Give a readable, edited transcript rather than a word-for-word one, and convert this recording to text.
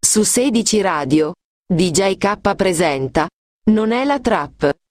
Su 16 Radio, DJ K presenta Non è la trap.